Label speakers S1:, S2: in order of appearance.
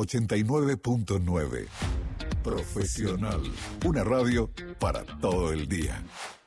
S1: 89.9. Profesional. Una radio para todo el día.